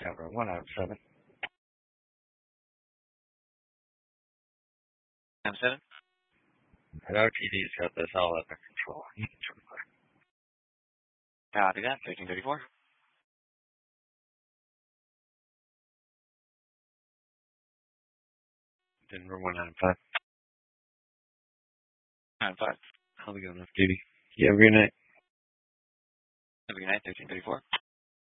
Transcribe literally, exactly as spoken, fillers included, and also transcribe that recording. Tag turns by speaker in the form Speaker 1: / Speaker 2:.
Speaker 1: Denver one out of seven.
Speaker 2: I'm seven.
Speaker 1: And R T D's got this all under control. He can turn back.
Speaker 2: Copy that. thirteen thirty-four.
Speaker 1: Denver one out of five.
Speaker 2: nine five.
Speaker 1: I'll be going off duty. You have a good night.
Speaker 2: Have a good night. thirteen thirty-four.